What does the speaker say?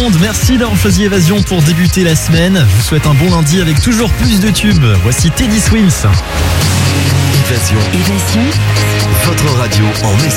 monde, merci d'avoir choisi Évasion pour débuter la semaine. Je vous souhaite un bon lundi avec toujours plus de tubes. Voici Teddy Swims. Évasion, votre radio en message.